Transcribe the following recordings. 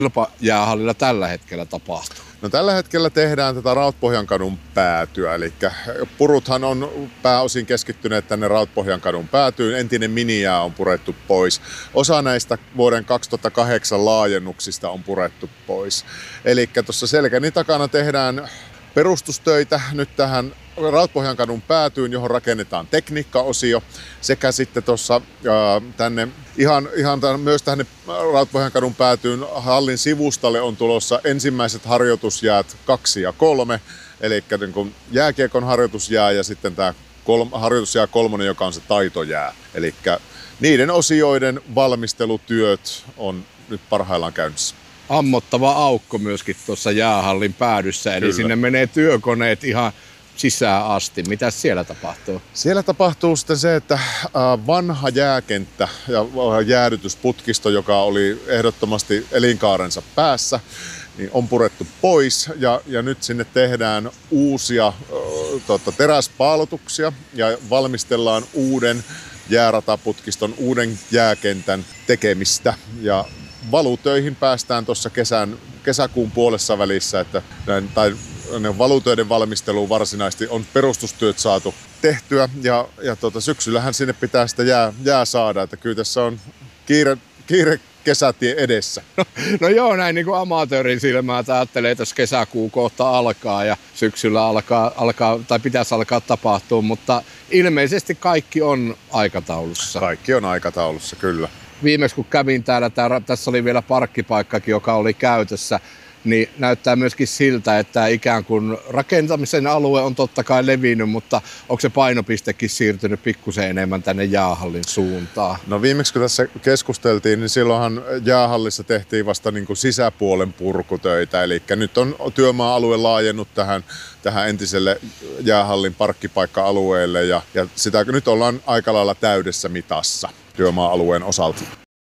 kilpajäähallilla tällä hetkellä tapahtuu? No tällä hetkellä tehdään tätä Rautpohjankadun päätyä, eli puruthan on pääosin keskittyneet tänne Rautpohjankadun päätyyn. Entinen minijää on purettu pois. Osa näistä vuoden 2008 laajennuksista on purettu pois. Eli tuossa Selkäni takana tehdään perustustöitä nyt tähän Rautpohjankadun päätyyn, johon rakennetaan tekniikkaosio, sekä sitten tuossa tänne myös tänne Rautpohjankadun päätyyn hallin sivustalle on tulossa ensimmäiset harjoitusjäät 2 ja 3, eli niin kuin jääkiekon harjoitusjää ja sitten tämä harjoitusjää 3, joka on se taitojää. Eli niiden osioiden valmistelutyöt on nyt parhaillaan käynnissä. Ammottava aukko myöskin tuossa jäähallin päädyssä, eli Kyllä. Sinne menee työkoneet ihan sisään asti. Mitäs siellä tapahtuu? Siellä tapahtuu sitten se, että vanha jääkenttä ja jäädytysputkisto, joka oli ehdottomasti elinkaarensa päässä, niin on purettu pois ja nyt sinne tehdään uusia teräspaalutuksia ja valmistellaan uuden jäärataputkiston, uuden jääkentän tekemistä. Ja valutöihin päästään tuossa kesäkuun puolessa välissä, että valutöiden valmisteluun varsinaisesti on perustustyöt saatu tehtyä ja syksyllähän sinne pitää sitä jää saada, että kyllä tässä on kiire kesätie edessä. No joo, näin niin kuin amatöörin silmää ajattelee, että jos kesäkuu kohta alkaa ja syksyllä alkaa tai pitäisi alkaa tapahtua, mutta ilmeisesti kaikki on aikataulussa. Kaikki on aikataulussa, kyllä. Viimeksi kun kävin täällä, tässä oli vielä parkkipaikkakin, joka oli käytössä, niin näyttää myöskin siltä, että ikään kuin rakentamisen alue on totta kai levinnyt, mutta onko se painopistekin siirtynyt pikkusen enemmän tänne jäähallin suuntaan? No viimeksi kun tässä keskusteltiin, niin silloinhan jäähallissa tehtiin vasta niin kuin sisäpuolen purkutöitä, eli nyt on työmaa-alue laajennut tähän entiselle jäähallin parkkipaikka-alueelle ja sitä nyt ollaan aika lailla täydessä mitassa työmaa-alueen osalta.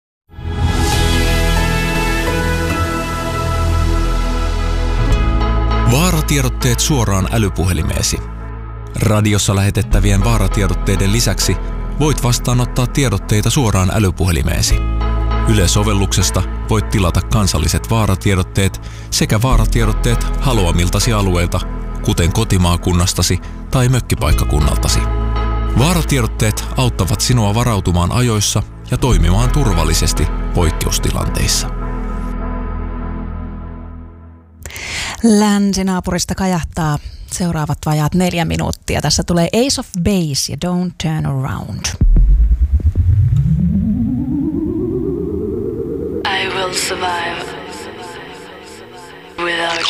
Vaaratiedotteet suoraan älypuhelimeesi. Radiossa lähetettävien vaaratiedotteiden lisäksi voit vastaanottaa tiedotteita suoraan älypuhelimeesi. Yle-sovelluksesta voit tilata kansalliset vaaratiedotteet sekä vaaratiedotteet haluamiltasi alueilta, kuten kotimaakunnastasi tai mökkipaikkakunnaltasi. Vaaratiedotteet auttavat sinua varautumaan ajoissa ja toimimaan turvallisesti poikkeustilanteissa. Länsinaapurista kajahtaa seuraavat vajaat 4 minuuttia. Tässä tulee Ace of Base ja Don't Turn Around. I will survive without